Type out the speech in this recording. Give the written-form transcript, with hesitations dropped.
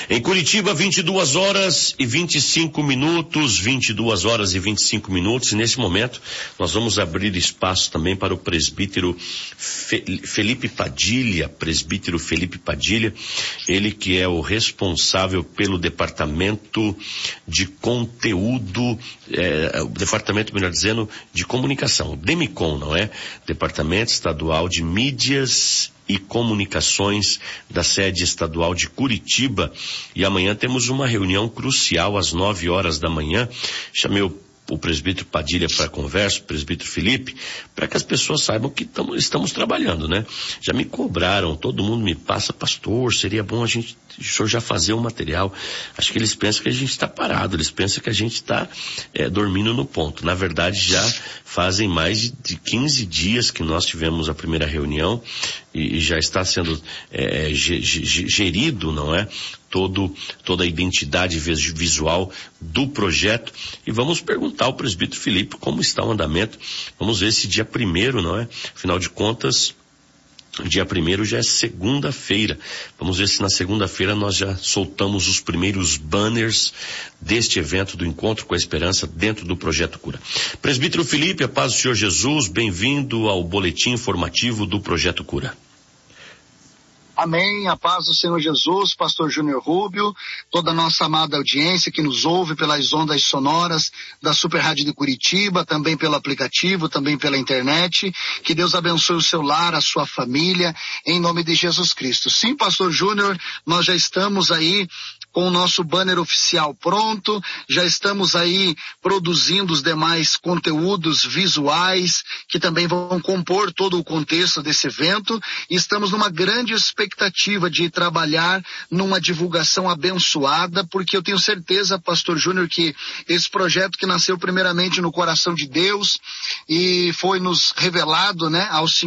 Em Curitiba, 22 horas e 25 minutos, 22 horas e 25 minutos, e nesse momento nós vamos abrir espaço também para o presbítero Felipe Padilha, ele que é o responsável pelo departamento de conteúdo, o departamento, melhor dizendo, de comunicação, o DEMICOM, não é? Departamento Estadual de Mídias e Comunicações da sede estadual de Curitiba, e amanhã temos uma reunião crucial às 9 horas da manhã. Chamei o presbítero Padilha para a conversa, o presbítero Felipe, para que as pessoas saibam que estamos trabalhando, né? Já me cobraram, todo mundo me passa, pastor, seria bom o senhor já fazer o material. Acho que eles pensam que a gente está parado, eles pensam que a gente está dormindo no ponto. Na verdade, já fazem mais de 15 dias que nós tivemos a primeira reunião e já está sendo gerido, não é? Toda a identidade visual do projeto, e vamos perguntar ao presbítero Felipe como está o andamento. Vamos ver se dia 1º, não é? Afinal de contas, dia 1º já é segunda-feira. Vamos ver se na segunda-feira nós já soltamos os primeiros banners deste evento do Encontro com a Esperança dentro do Projeto Cura. Presbítero Felipe, a paz do Senhor Jesus, bem-vindo ao boletim informativo do Projeto Cura. Amém, a paz do Senhor Jesus, pastor Júnior Rubio, toda a nossa amada audiência que nos ouve pelas ondas sonoras da Super Rádio de Curitiba, também pelo aplicativo, também pela internet. Que Deus abençoe o seu lar, a sua família, em nome de Jesus Cristo. Sim, pastor Júnior, nós já estamos aí com o nosso banner oficial pronto, já estamos aí produzindo os demais conteúdos visuais que também vão compor todo o contexto desse evento, e estamos numa grande expectativa de trabalhar numa divulgação abençoada, porque eu tenho certeza, pastor Júnior, que esse projeto que nasceu primeiramente no coração de Deus e foi nos revelado, né, ao Senhor,